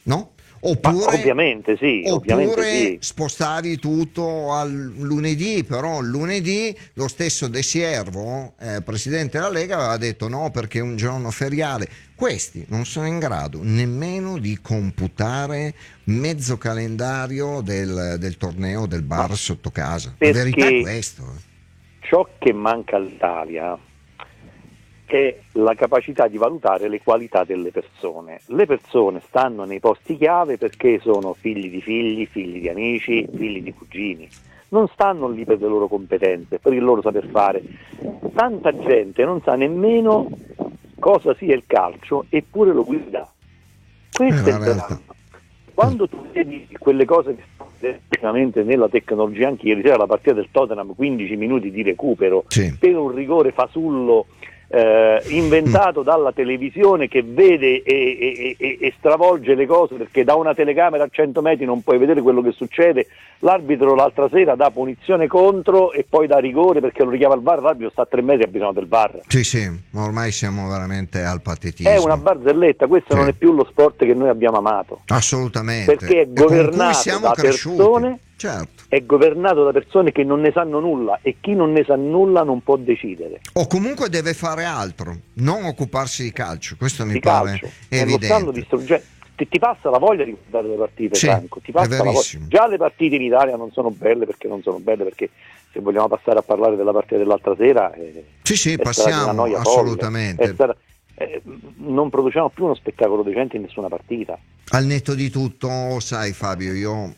no? Ovviamente sì, Oppure spostavi tutto al lunedì, però lunedì lo stesso De Siervo, presidente della Lega, aveva detto no perché è un giorno feriale. Questi non sono in grado nemmeno di computare mezzo calendario del torneo del ma bar sotto casa. La verità è perché questo. ciò che manca all'Italia è la capacità di valutare le qualità delle persone. Le persone stanno nei posti chiave perché sono figli di figli, figli di amici, figli di cugini. Non stanno lì per le loro competenze, per il loro saper fare. Tanta gente non sa nemmeno cosa sia il calcio, eppure lo guida. Questo è La il realtà. dramma. Quando tu vedi quelle cose che stanno veramente nella tecnologia, anche ieri sera la partita del Tottenham, 15 minuti di recupero Sì. per un rigore fasullo inventato dalla televisione che vede e stravolge le cose, perché da una telecamera a 100 metri non puoi vedere quello che succede. L'arbitro l'altra sera dà punizione contro e poi dà rigore perché lo richiama il VAR, l'arbitro sta a 3 metri e ha bisogno del VAR. Sì, ma ormai siamo veramente al patetismo. È una barzelletta, questo Sì. non è più lo sport che noi abbiamo amato. Assolutamente. Perché è E con cui governato siamo da cresciuti. persone, Certo. è governato da persone che non ne sanno nulla, e chi non ne sa nulla non può decidere. O comunque deve fare altro, non occuparsi di calcio, questo mi Di pare calcio e lo stanno evidente. distruggendo. Ti passa la voglia di guardare le partite, Sì, Franco, ti è passa la voglia. verissimo. Già le partite in Italia non sono belle, perché se vogliamo passare a parlare della partita dell'altra sera Sì, è stata una passiamo, noia assolutamente. folle. Non produciamo più uno spettacolo decente in nessuna partita. Al netto di tutto, sai Fabio, io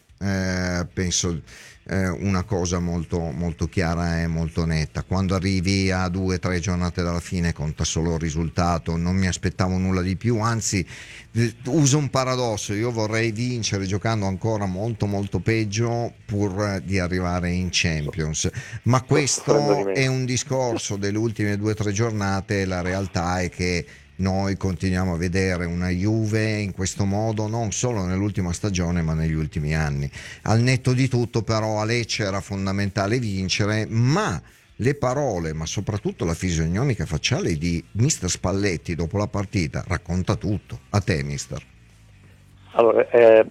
penso una cosa molto, molto chiara e molto netta: quando arrivi a 2 o 3 giornate dalla fine conta solo il risultato. Non mi aspettavo nulla di più, anzi uso un paradosso: io vorrei vincere giocando ancora molto molto peggio pur di arrivare in Champions, ma questo è un discorso delle ultime 2 o 3 giornate. La realtà è che noi continuiamo a vedere una Juve in questo modo non solo nell'ultima stagione ma negli ultimi anni. Al netto di tutto però a Lecce era fondamentale vincere, ma le parole, ma soprattutto la fisionomica facciale di mister Spalletti dopo la partita racconta tutto. A te, mister. Allora,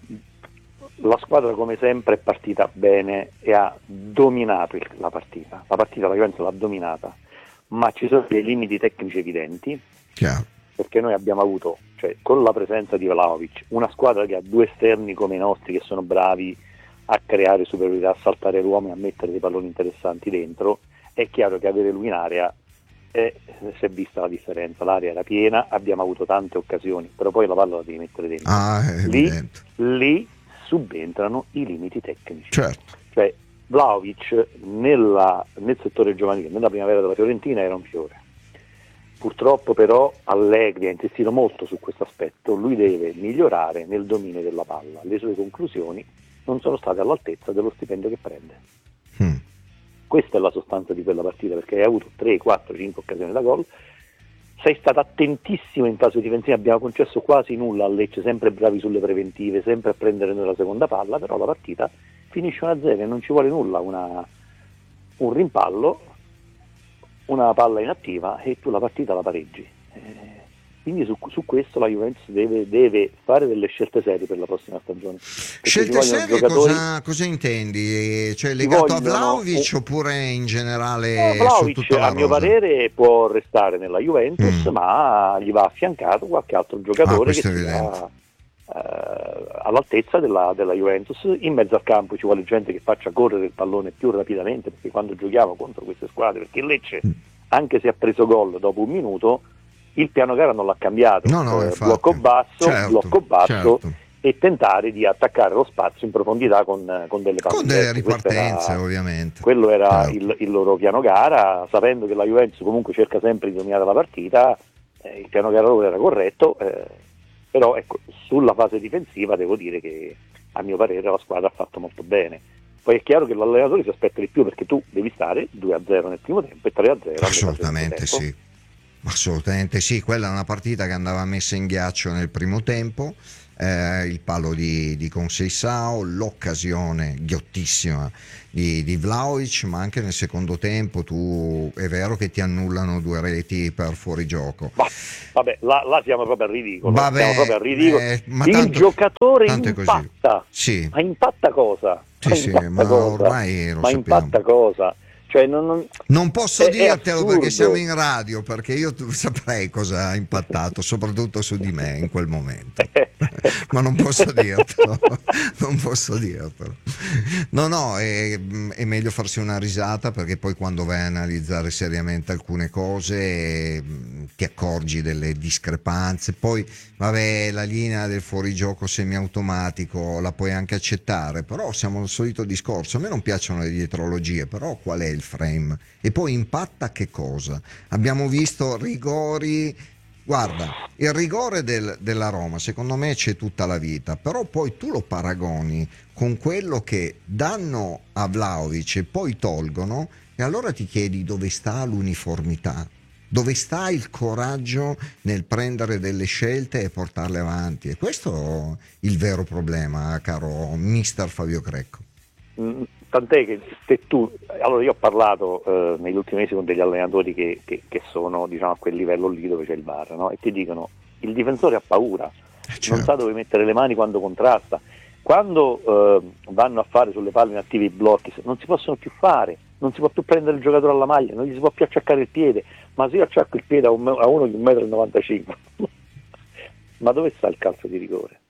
la squadra come sempre è partita bene e ha dominato la partita la Juventus l'ha dominata, ma ci sono dei limiti tecnici evidenti. Chiaro. Perché noi abbiamo avuto, con la presenza di Vlahovic, una squadra che ha 2 esterni come i nostri che sono bravi a creare superiorità, a saltare l'uomo e a mettere dei palloni interessanti dentro. È chiaro che avere lui in area si è vista la differenza. L'area era piena, abbiamo avuto tante occasioni, però poi la palla la devi mettere dentro. È evidente. Lì subentrano i limiti tecnici. Certo. Vlahovic nel settore giovanile, nella primavera della Fiorentina era un fiore. Purtroppo però Allegri ha insistito molto su questo aspetto. Lui deve migliorare nel dominio della palla. Le sue conclusioni non sono state all'altezza dello stipendio che prende. Questa è la sostanza di quella partita, perché hai avuto 3, 4, 5 occasioni da gol, sei stato attentissimo in fase difensiva, abbiamo concesso quasi nulla a Lecce, sempre bravi sulle preventive, sempre a prendere noi la seconda palla, però la partita finisce 1-0 e non ci vuole nulla, un rimpallo, una palla inattiva e tu la partita la pareggi. Quindi su questo la Juventus deve fare delle scelte serie per la prossima stagione. Scelte serie cosa intendi? Legato a Vlahovic oppure in generale Vlahovic, su tutta la a mio rosa? parere può restare nella Juventus, ma gli va affiancato qualche altro giocatore che sia all'altezza della Juventus. In mezzo al campo ci vuole gente che faccia correre il pallone più rapidamente, perché quando giochiamo contro queste squadre, perché il Lecce anche se ha preso gol dopo un minuto, il piano gara non l'ha cambiato, blocco basso, certo. E tentare di attaccare lo spazio in profondità con delle palle, con delle ripartenze, ovviamente. Quello era il loro piano gara, sapendo che la Juventus comunque cerca sempre di dominare la partita. Il piano gara loro era corretto, però ecco, sulla fase difensiva devo dire che a mio parere la squadra ha fatto molto bene. Poi è chiaro che l'allenatore si aspetta di più, perché tu devi stare 2-0 nel primo tempo e 3-0 assolutamente sì. Quella è una partita che andava messa in ghiaccio nel primo tempo, il palo di Conceição, l'occasione ghiottissima di Vlahovic, ma anche nel secondo tempo è vero che ti annullano 2 reti per fuorigioco. Vabbè, là siamo proprio al ridicolo. Vabbè, siamo proprio al ridicolo. Ma il giocatore tanto impatta. Sì. Ma impatta cosa? Ma ormai lo sappiamo. Impatta cosa? Cioè non posso dirtelo assurdo. perché siamo in radio, perché io saprei cosa ha impattato, soprattutto su di me in quel momento. Ma non posso dirtelo. No, è meglio farsi una risata, perché poi quando vai a analizzare seriamente alcune cose ti accorgi delle discrepanze. Poi vabbè, la linea del fuorigioco semiautomatico la puoi anche accettare, però siamo al solito discorso. A me non piacciono le dietrologie, però qual è il frame? E poi impatta che cosa? Abbiamo visto rigori. Guarda, il rigore della Roma secondo me c'è tutta la vita, però poi tu lo paragoni con quello che danno a Vlahovic e poi tolgono, e allora ti chiedi dove sta l'uniformità, dove sta il coraggio nel prendere delle scelte e portarle avanti. E questo è il vero problema, caro mister Fabio Crecco. Tant'è che se tu, allora io ho parlato negli ultimi mesi con degli allenatori che sono, diciamo, a quel livello lì dove c'è il VAR, no? E ti dicono il difensore ha paura, certo. Non sa dove mettere le mani quando contrasta, quando vanno a fare sulle palle inattive i blocchi non si possono più fare, non si può più prendere il giocatore alla maglia, non gli si può più acciaccare il piede. Ma se io acciacco il piede a uno di 1,95 m ma dove sta il calcio di rigore?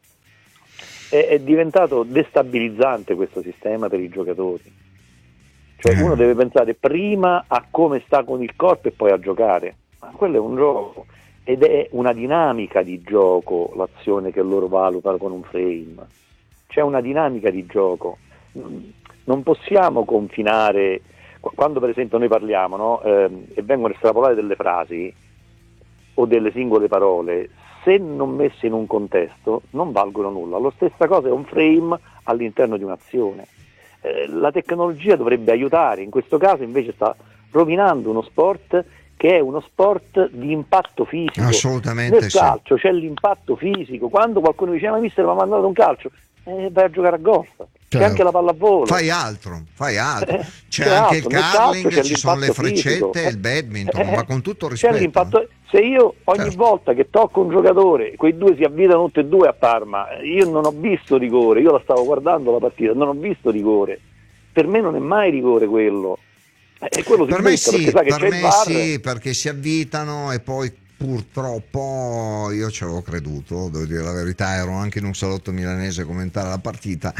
È diventato destabilizzante questo sistema per i giocatori, cioè uno deve pensare prima a come sta con il corpo e poi a giocare, ma quello è un gioco ed è una dinamica di gioco l'azione che loro valutano con un frame, c'è una dinamica di gioco, non possiamo confinare quando per esempio noi parliamo, no? E vengono estrapolate delle frasi o delle singole parole, se non messe in un contesto non valgono nulla. Lo stessa cosa è un frame all'interno di un'azione. La tecnologia dovrebbe aiutare, in questo caso invece sta rovinando uno sport che è uno sport di impatto fisico. Assolutamente. Nel calcio c'è l'impatto fisico, quando qualcuno dice ma mister mi ha mandato un calcio, vai a giocare a golf. C'è anche la pallavolo. Fai altro. C'è anche il curling, ci sono le freccette e il badminton, ma con tutto rispetto. C'è l'impatto. Se io ogni volta che tocco un giocatore, quei due si avvitano tutti e due a Parma, io non ho visto rigore, io la stavo guardando la partita, non ho visto rigore. Per me non è mai rigore quello. Quello per me sì, perché si avvitano e poi purtroppo io ci avevo creduto, devo dire la verità, ero anche in un salotto milanese a commentare la partita,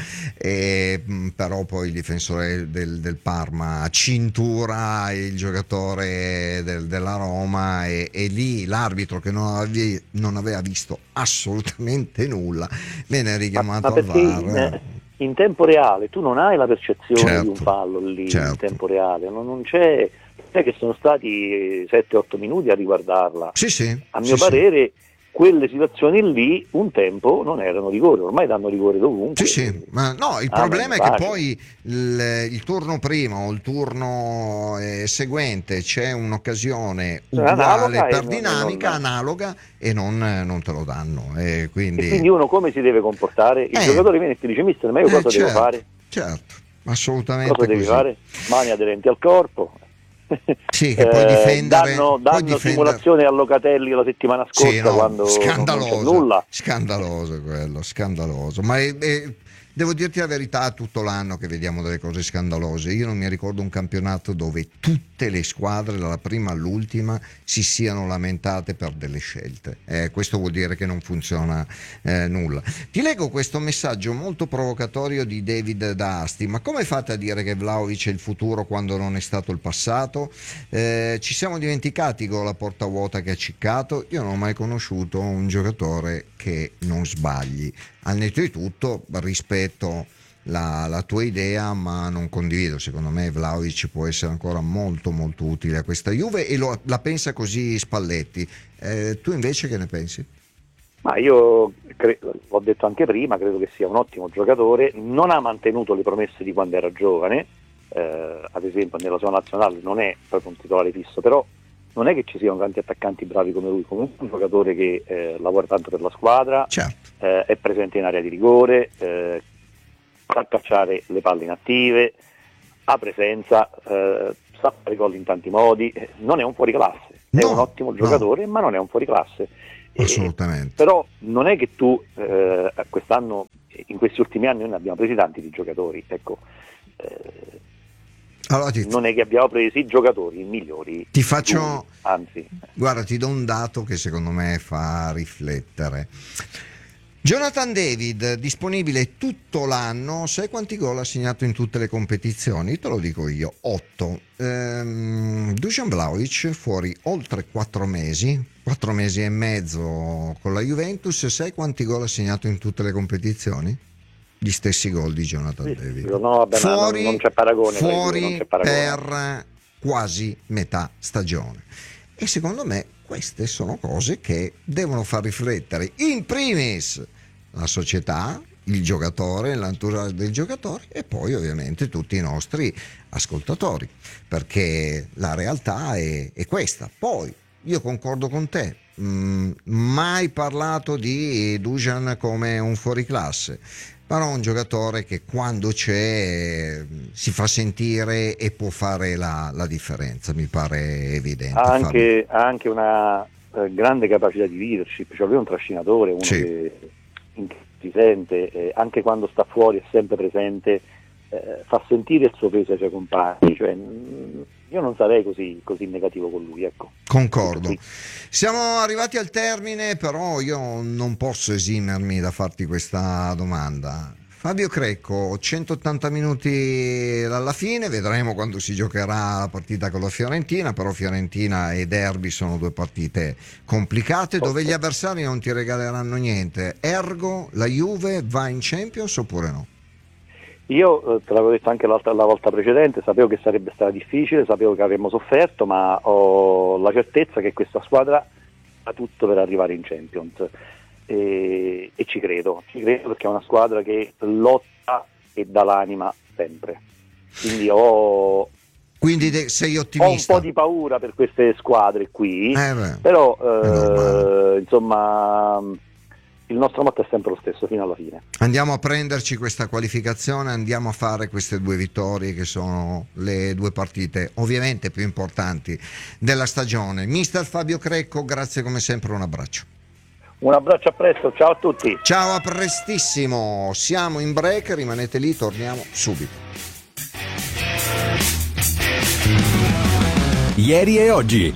però poi il difensore del Parma cintura il giocatore della Roma e lì l'arbitro che non aveva visto assolutamente nulla viene richiamato al VAR. In tempo reale tu non hai la percezione, certo, di un fallo lì, certo. In tempo reale non c'è che sono stati 7-8 minuti a riguardarla. Sì, a mio parere quelle situazioni lì un tempo non erano rigore, ormai danno rigore dovunque. Sì, ma no, il problema è che poi il turno prima o il turno seguente c'è un'occasione uguale per dinamica analoga e non te lo danno. E quindi uno come si deve comportare? Il giocatore viene e ti dice mister, ma io cosa devo fare? Certo, assolutamente. Cosa devi fare? Mani aderenti al corpo. Sì, che poi difendere danno simulazione a Locatelli la settimana scorsa, quando non c'è nulla. Scandaloso, ma devo dirti la verità, tutto l'anno che vediamo delle cose scandalose. Io non mi ricordo un campionato dove tutte le squadre dalla prima all'ultima si siano lamentate per delle scelte. Questo vuol dire che non funziona nulla. Ti leggo questo messaggio molto provocatorio di David da Asti: ma come fate a dire che Vlahovic è il futuro quando non è stato il passato? Ci siamo dimenticati con la porta vuota che ha ciccato. Io non ho mai conosciuto un giocatore che non sbagli. Al netto di tutto rispetto la tua idea, ma non condivido. Secondo me Vlahovic può essere ancora molto molto utile a questa Juve e la pensa così Spalletti. Tu invece che ne pensi? Ma io l'ho detto anche prima, credo che sia un ottimo giocatore, non ha mantenuto le promesse di quando era giovane, ad esempio nella sua nazionale non è proprio un titolare fisso, però non è che ci siano tanti attaccanti bravi come lui, comunque un giocatore che lavora tanto per la squadra. Certo. è presente in area di rigore, sa cacciare le palle inattive, ha presenza, sa fare gol in tanti modi, non è un fuoriclasse, è un ottimo giocatore, ma non è un fuoriclasse. Assolutamente. Però non è che tu quest'anno, in questi ultimi anni noi ne abbiamo presi tanti di giocatori, ecco. Allora, non è che abbiamo preso i giocatori migliori. Ti faccio, anzi, guarda, ti do un dato che secondo me fa riflettere. Jonathan David disponibile tutto l'anno, sai quanti gol ha segnato in tutte le competizioni? Te lo dico io, 8. Dusan Vlahovic fuori oltre 4 mesi e mezzo con la Juventus, sai quanti gol ha segnato in tutte le competizioni? Gli stessi gol di Jonathan David. No, vabbè, fuori, non c'è paragone, fuori non c'è paragone. Per quasi metà stagione. E secondo me queste sono cose che devono far riflettere in primis la società, il giocatore, l'entourage del giocatore e poi ovviamente tutti i nostri ascoltatori, perché la realtà è questa. Poi io concordo con te, mai parlato di Dusan come un fuoriclasse, però un giocatore che quando c'è si fa sentire e può fare la differenza, mi pare evidente. Ha anche una grande capacità di leadership, cioè lui è un trascinatore, uno che si sente, anche quando sta fuori è sempre presente, fa sentire il suo peso ai suoi compagni, cioè, io non sarei così negativo con lui, ecco. Concordo. Siamo arrivati al termine, però io non posso esimermi da farti questa domanda. Fabio Crecco, 180 minuti dalla fine, vedremo quando si giocherà la partita con la Fiorentina, però Fiorentina e Derby sono due partite complicate dove gli avversari non ti regaleranno niente. Ergo la Juve va in Champions oppure no? Io te l'avevo detto anche la volta precedente, sapevo che sarebbe stata difficile, sapevo che avremmo sofferto, ma ho la certezza che questa squadra ha tutto per arrivare in Champions e ci credo perché è una squadra che lotta e dà l'anima sempre, quindi sei ottimista. Ho un po' di paura per queste squadre qui, però insomma il nostro motto è sempre lo stesso fino alla fine. Andiamo a prenderci questa qualificazione, andiamo a fare queste 2 vittorie che sono le 2 partite ovviamente più importanti della stagione. Mister Fabio Crecco, grazie come sempre, un abbraccio. Un abbraccio, a presto, ciao a tutti. Ciao, a prestissimo, siamo in break, rimanete lì, torniamo subito. Ieri e oggi.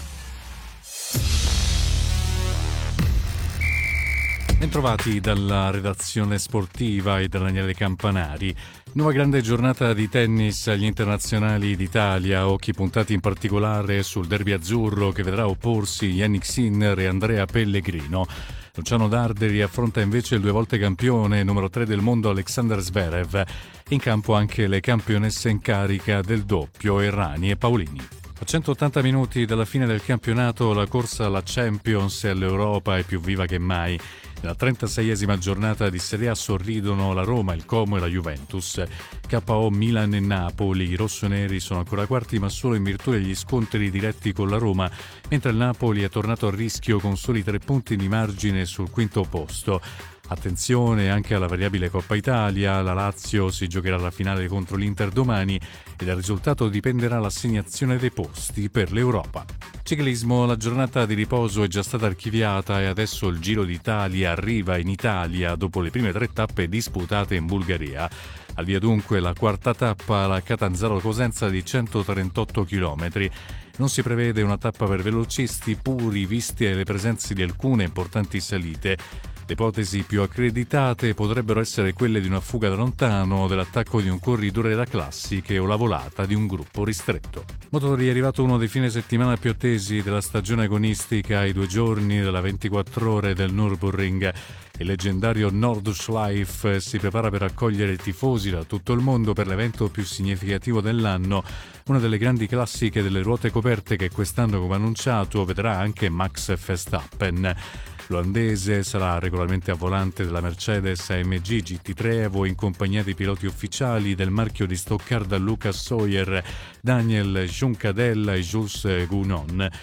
Bentrovati dalla redazione sportiva e da Daniele Campanari. Nuova grande giornata di tennis agli internazionali d'Italia, occhi puntati in particolare sul derby azzurro che vedrà opporsi Jannik Sinner e Andrea Pellegrino. Luciano Darderi affronta invece il 2 volte campione, numero 3 del mondo Alexander Zverev. In campo anche le campionesse in carica del doppio Errani e Paolini. A 180 minuti dalla fine del campionato la corsa alla Champions e all'Europa è più viva che mai. Nella 36esima giornata di Serie A sorridono la Roma, il Como e la Juventus. KO Milan e Napoli, i rossoneri sono ancora quarti ma solo in virtù degli scontri diretti con la Roma, mentre il Napoli è tornato a rischio con soli 3 punti di margine sul quinto posto. Attenzione anche alla variabile Coppa Italia, la Lazio si giocherà la finale contro l'Inter domani e dal risultato dipenderà l'assegnazione dei posti per l'Europa. Ciclismo, la giornata di riposo è già stata archiviata e adesso il Giro d'Italia arriva in Italia dopo le prime 3 tappe disputate in Bulgaria. Al via dunque la quarta tappa, la Catanzaro-Cosenza di 138 km. Non si prevede una tappa per velocisti puri viste le presenze di alcune importanti salite. Le ipotesi più accreditate potrebbero essere quelle di una fuga da lontano, dell'attacco di un corridore da classiche o la volata di un gruppo ristretto. Motori, è arrivato uno dei fine settimana più attesi della stagione agonistica, i 2 giorni della 24 ore del Nürburgring. Il leggendario Nordschleife si prepara per accogliere tifosi da tutto il mondo per l'evento più significativo dell'anno, una delle grandi classiche delle ruote coperte che quest'anno, come annunciato, vedrà anche Max Verstappen. L'olandese sarà regolarmente a volante della Mercedes AMG GT3 Evo in compagnia dei piloti ufficiali del marchio di Stoccarda Lucas Sawyer, Daniel Juncadella e Jules Gounon.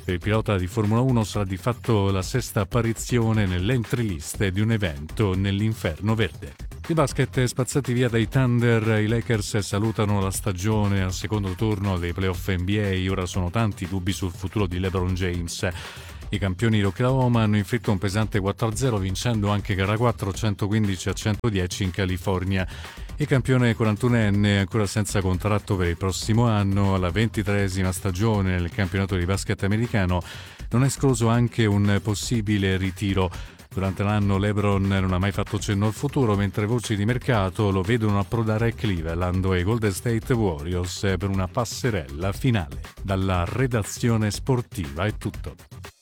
Per il pilota di Formula 1 sarà di fatto la sesta apparizione nell'entry list di un evento nell'inferno verde. I basket spazzati via dai Thunder, i Lakers salutano la stagione al secondo turno dei playoff NBA. Ora sono tanti dubbi sul futuro di LeBron James. I campioni di Oklahoma hanno inflitto un pesante 4-0 vincendo anche gara 4 115-110 in California. Il campione 41enne, ancora senza contratto per il prossimo anno, alla 23esima stagione nel campionato di basket americano, non è escluso anche un possibile ritiro. Durante l'anno LeBron non ha mai fatto cenno al futuro, mentre voci di mercato lo vedono approdare a Cleveland e ai Golden State Warriors per una passerella finale. Dalla redazione sportiva è tutto.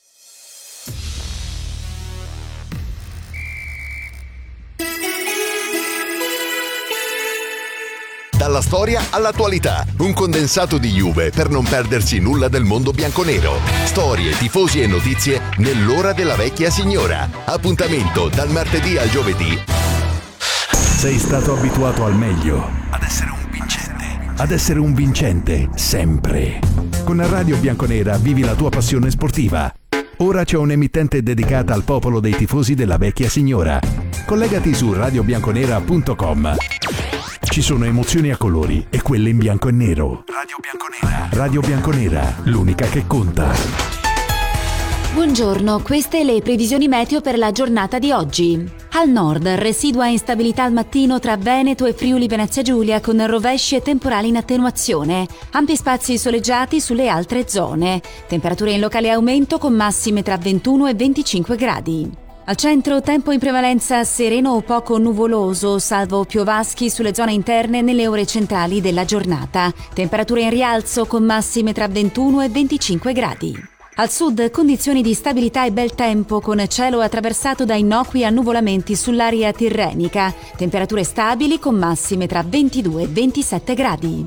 Dalla storia all'attualità, un condensato di Juve per non perdersi nulla del mondo bianconero. Storie, tifosi e notizie nell'ora della vecchia signora. Appuntamento dal martedì al giovedì. Sei stato abituato al meglio. Ad essere un vincente. Ad essere un vincente, sempre. Con Radio Bianconera vivi la tua passione sportiva. Ora c'è un'emittente dedicata al popolo dei tifosi della vecchia signora. Collegati su radiobianconera.com. Ci sono emozioni a colori e quelle in bianco e nero. Radio Bianconera. Radio Bianconera, l'unica che conta. Buongiorno, queste le previsioni meteo per la giornata di oggi. Al nord, residua instabilità al mattino tra Veneto e Friuli Venezia Giulia con rovesci e temporali in attenuazione. Ampi spazi soleggiati sulle altre zone. Temperature in locale aumento con massime tra 21 e 25 gradi. Al centro, tempo in prevalenza sereno o poco nuvoloso, salvo piovaschi sulle zone interne nelle ore centrali della giornata. Temperature in rialzo con massime tra 21 e 25 gradi. Al sud, condizioni di stabilità e bel tempo con cielo attraversato da innocui annuvolamenti sull'area tirrenica. Temperature stabili con massime tra 22 e 27 gradi.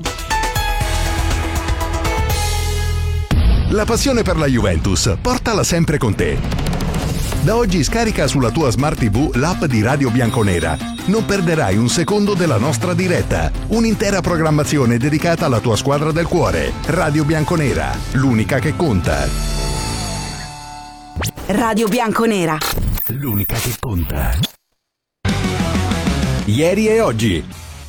La passione per la Juventus, portala sempre con te. Da oggi scarica sulla tua Smart TV l'app di Radio Bianconera. Non perderai un secondo della nostra diretta. Un'intera programmazione dedicata alla tua squadra del cuore. Radio Bianconera, l'unica che conta. Radio Bianconera, L'unica che conta. Ieri e oggi.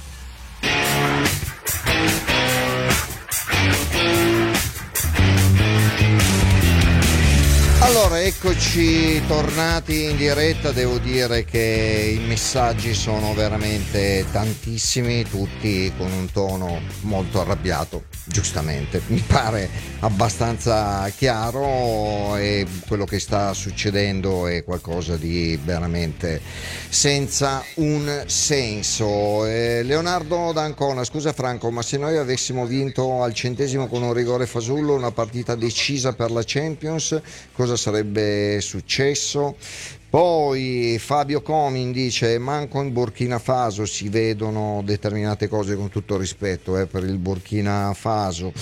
Allora, eccoci tornati in diretta. Devo dire che i messaggi sono veramente tantissimi, tutti con un tono molto arrabbiato, giustamente. Mi pare abbastanza chiaro e quello che sta succedendo è qualcosa di veramente senza un senso. Leonardo D'Ancona: scusa Franco, ma se noi avessimo vinto al 100° con un rigore fasullo una partita decisa per la Champions, cosa sarebbe successo? Poi Fabio Comin dice: manco in Burkina Faso si vedono determinate cose, con tutto rispetto per il Burkina Faso.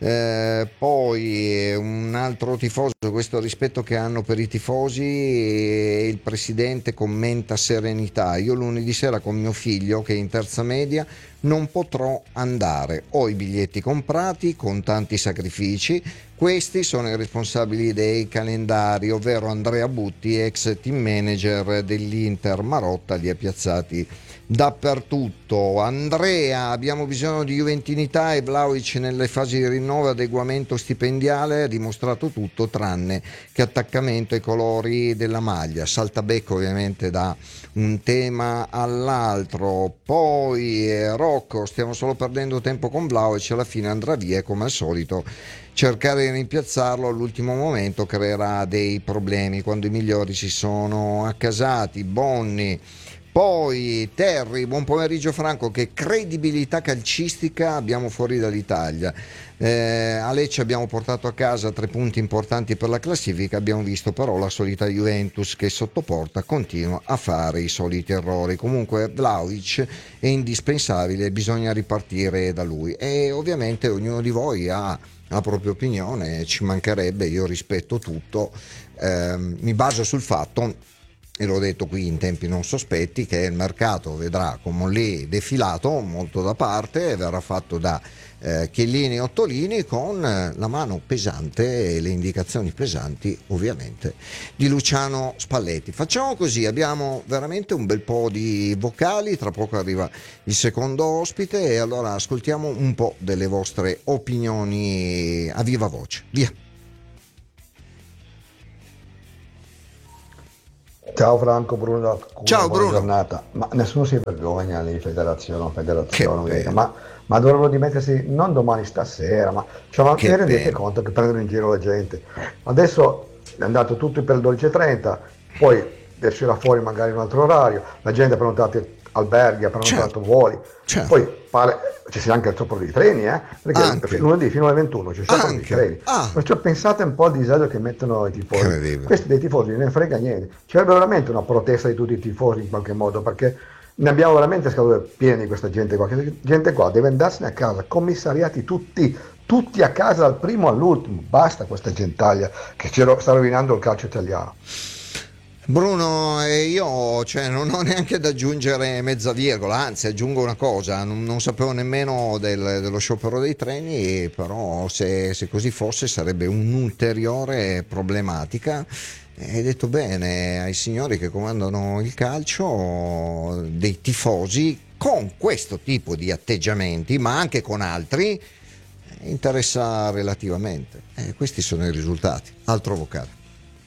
Poi un altro tifoso: questo rispetto che hanno per i tifosi, e il presidente commenta serenità. Io lunedì sera con mio figlio che è in terza media non potrò andare, ho i biglietti comprati con tanti sacrifici. Questi sono i responsabili dei calendari, ovvero Andrea Butti, ex team manager dell'Inter. Marotta li ha piazzati dappertutto. Andrea: abbiamo bisogno di juventinità e Vlahovic nelle fasi di rinnovo e adeguamento stipendiale ha dimostrato tutto tranne che attaccamento ai colori della maglia. Saltabecco ovviamente da un tema all'altro. Poi Rocco: stiamo solo perdendo tempo con Vlahovic, alla fine andrà via e come al solito cercare di rimpiazzarlo all'ultimo momento creerà dei problemi quando i migliori si sono accasati. Bonni. Poi Terry: buon pomeriggio Franco, che credibilità calcistica abbiamo fuori dall'Italia. A Lecce abbiamo portato a casa 3 punti importanti per la classifica, abbiamo visto però la solita Juventus che sotto porta continua a fare i soliti errori. Comunque Vlahovic è indispensabile, bisogna ripartire da lui e ovviamente ognuno di voi ha la propria opinione, ci mancherebbe, io rispetto tutto, mi baso sul fatto e l'ho detto qui in tempi non sospetti, che il mercato vedrà come lì defilato molto da parte e verrà fatto da Chiellini e Ottolini, con la mano pesante e le indicazioni pesanti ovviamente di Luciano Spalletti. Facciamo così, abbiamo veramente un bel po' di vocali, tra poco arriva il secondo ospite e allora ascoltiamo un po' delle vostre opinioni a viva voce. Via. Ciao Franco, Bruno. Ciao buona Bruno. giornata. Ma nessuno si vergogna lì, federazione, Che ma dovrebbero dimettersi non domani, stasera, ma Che vi rendete pena. conto che prendono in giro la gente? Adesso è andato tutto per il 12:30, poi uscirà fuori magari un altro orario, la gente ha prenotato alberghi, ha prenotato Certo. voli, Certo. poi pare ci sia anche il sciopero di treni, perché Anche. lunedì fino alle 21 c'è il sciopero di Anche. treni. Ah. Perciò pensate un po' al disagio che mettono i tifosi. Incredibile. Questi dei tifosi non ne frega niente. Ci sarebbe veramente una protesta di tutti i tifosi in qualche modo, perché ne abbiamo veramente scatole piene di questa gente qua. Questa gente qua deve andarsene a casa, commissariati tutti a casa dal primo all'ultimo. Basta questa gentaglia che sta rovinando il calcio italiano. Bruno, io non ho neanche da aggiungere mezza virgola, anzi aggiungo una cosa, non sapevo nemmeno dello sciopero dei treni, però se così fosse sarebbe un'ulteriore problematica. Hai detto bene ai signori che comandano il calcio, dei tifosi con questo tipo di atteggiamenti, ma anche con altri, interessa relativamente. Questi sono i risultati. Altro vocale.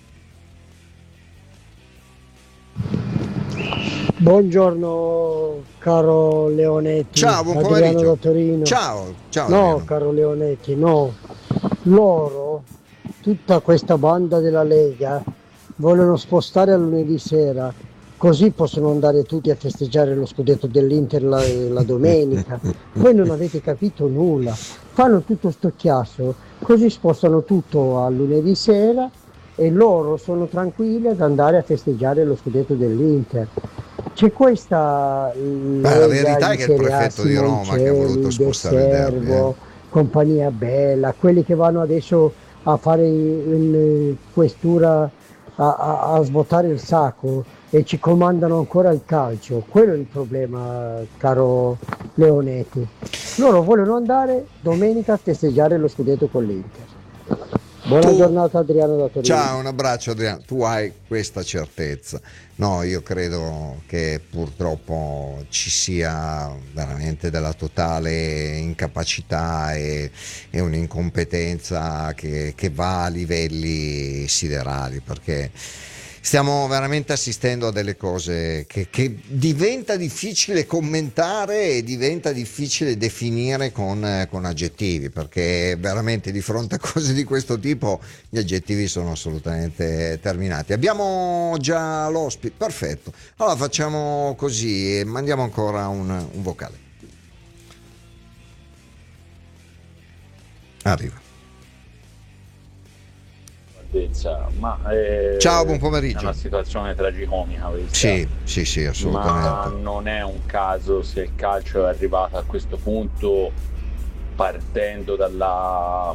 Buongiorno caro Leonetti. Ciao, buon Adriano pomeriggio. da Torino. Ciao No, Adriano. caro Leonetti, no. Loro, tutta questa banda della Lega, vogliono spostare a lunedì sera, così possono andare tutti a festeggiare lo scudetto dell'Inter la domenica. Voi non avete capito nulla. Fanno tutto sto chiasso, così spostano tutto a lunedì sera e loro sono tranquilli ad andare a festeggiare lo scudetto dell'Inter. C'è questa la verità è che il Serie A, prefetto di Roma che ha voluto Simoncelli, spostare il De derby, Servo, compagnia bella, quelli che vanno adesso a fare in questura a svuotare il sacco e ci comandano ancora il calcio. Quello è il problema, caro Leonetti. Loro vogliono andare domenica a festeggiare lo scudetto con l'Inter. Buona giornata Adriano da Torino. Ciao, un abbraccio Adriano, tu hai questa certezza. No, io credo che purtroppo ci sia veramente della totale incapacità e un'incompetenza che va a livelli siderali, perché stiamo veramente assistendo a delle cose che diventa difficile commentare e diventa difficile definire con aggettivi, perché veramente di fronte a cose di questo tipo gli aggettivi sono assolutamente terminati. Abbiamo già l'ospite, perfetto. Allora facciamo così e mandiamo ancora un vocale. Arriva. Ciao, buon pomeriggio. È una situazione tragicomica questa. Sì, assolutamente. Ma non è un caso se il calcio è arrivato a questo punto, partendo dalla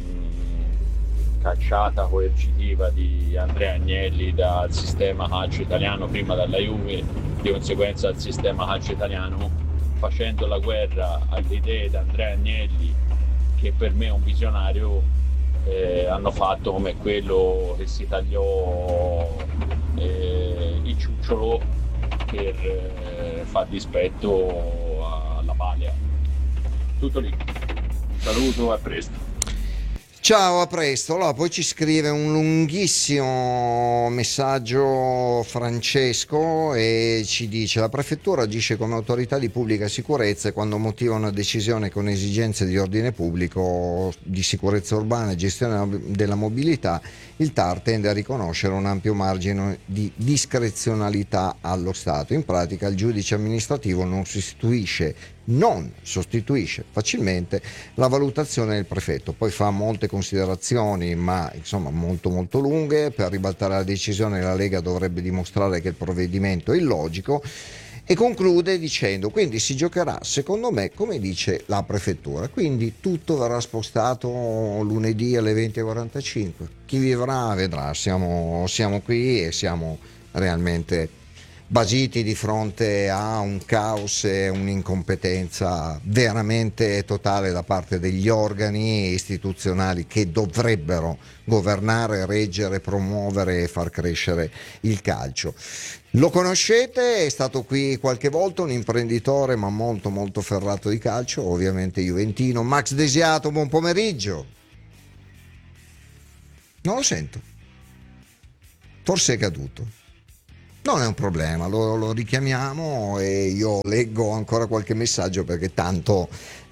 cacciata coercitiva di Andrea Agnelli dal sistema calcio italiano, prima dalla Juve, di conseguenza dal sistema calcio italiano, facendo la guerra alle idee di Andrea Agnelli, che per me è un visionario. Hanno fatto come quello che si tagliò il ciucciolo per far dispetto alla paglia. Tutto lì. Un saluto, a presto. Ciao, a presto. Allora, poi ci scrive un lunghissimo messaggio Francesco e ci dice: la prefettura agisce come autorità di pubblica sicurezza e quando motiva una decisione con esigenze di ordine pubblico, di sicurezza urbana e gestione della mobilità, il TAR tende a riconoscere un ampio margine di discrezionalità allo Stato. In pratica il giudice amministrativo non sostituisce facilmente la valutazione del prefetto, poi fa molte considerazioni ma insomma molto lunghe. Per ribaltare la decisione la Lega dovrebbe dimostrare che il provvedimento è illogico e conclude dicendo: quindi si giocherà secondo me come dice la prefettura, quindi tutto verrà spostato lunedì alle 20:45. Chi vivrà vedrà, siamo qui e siamo realmente basiti di fronte a un caos e un'incompetenza veramente totale da parte degli organi istituzionali che dovrebbero governare, reggere, promuovere e far crescere il calcio. Lo conoscete, è stato qui qualche volta, un imprenditore ma molto molto ferrato di calcio, ovviamente juventino. Max Desiato, buon pomeriggio. Non lo sento, forse è caduto. Non è un problema, lo richiamiamo e io leggo ancora qualche messaggio, perché tanto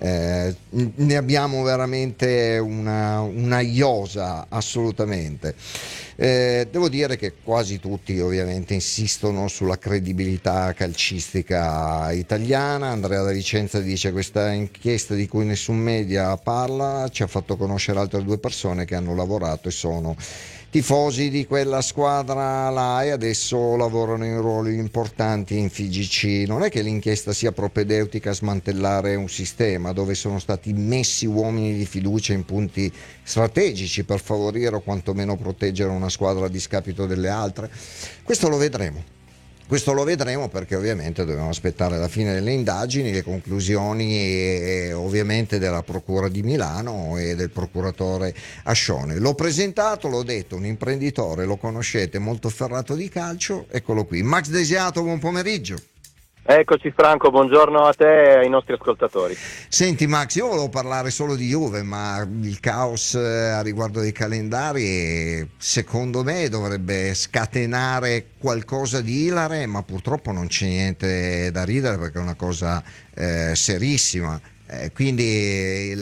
ne abbiamo veramente una iosa, assolutamente. Devo dire che quasi tutti ovviamente insistono sulla credibilità calcistica italiana. Andrea da Vicenza dice: questa inchiesta di cui nessun media parla ci ha fatto conoscere altre 2 persone che hanno lavorato e sono tifosi di quella squadra là e adesso lavorano in ruoli importanti in FIGC. Non è che l'inchiesta sia propedeutica a smantellare un sistema dove sono stati messi uomini di fiducia in punti strategici per favorire o quantomeno proteggere una squadra a discapito delle altre. Questo lo vedremo perché ovviamente dobbiamo aspettare la fine delle indagini, le conclusioni ovviamente della Procura di Milano e del procuratore Ascione. L'ho presentato, l'ho detto, un imprenditore, lo conoscete, molto ferrato di calcio, eccolo qui. Max Desiato, buon pomeriggio. Eccoci Franco, buongiorno a te e ai nostri ascoltatori. Senti Max, io volevo parlare solo di Juve, ma il caos a riguardo dei calendari secondo me dovrebbe scatenare qualcosa di ilare, ma purtroppo non c'è niente da ridere perché è una cosa serissima. Quindi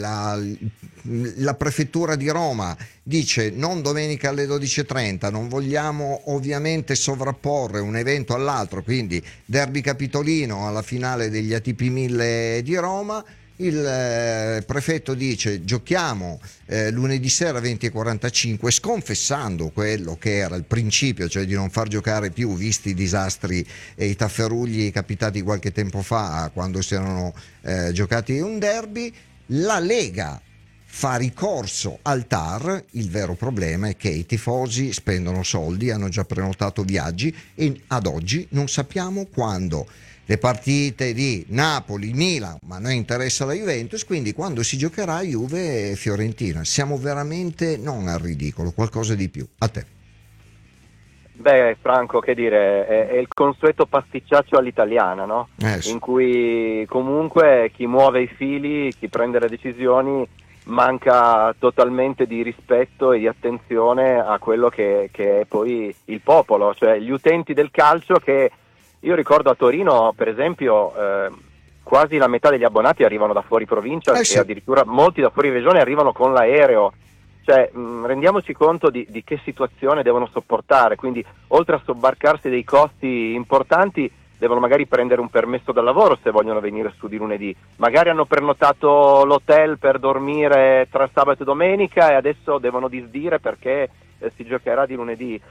la prefettura di Roma dice non domenica alle 12.30, non vogliamo ovviamente sovrapporre un evento all'altro, quindi derby capitolino alla finale degli ATP 1000 di Roma. Il prefetto dice giochiamo lunedì sera 20.45, sconfessando quello che era il principio, cioè di non far giocare più, visti i disastri e i tafferugli capitati qualche tempo fa quando si erano giocati un derby. La Lega fa ricorso al TAR. Il vero problema è che i tifosi spendono soldi, hanno già prenotato viaggi e ad oggi non sappiamo quando le partite di Napoli, Milan, ma a noi interessa la Juventus, quindi quando si giocherà Juve e Fiorentina. Siamo veramente non al ridicolo, qualcosa di più. A te. Beh Franco, che dire, è il consueto pasticciaccio all'italiana, no? Sì. In cui comunque chi muove i fili, chi prende le decisioni manca totalmente di rispetto e di attenzione a quello che è poi il popolo, cioè gli utenti del calcio, che io ricordo a Torino per esempio quasi la metà degli abbonati arrivano da fuori provincia Sì. e addirittura molti da fuori regione arrivano con l'aereo. Cioè, rendiamoci conto di che situazione devono sopportare, quindi oltre a sobbarcarsi dei costi importanti devono magari prendere un permesso dal lavoro se vogliono venire su di lunedì, magari hanno prenotato l'hotel per dormire tra sabato e domenica e adesso devono disdire perché si giocherà di lunedì.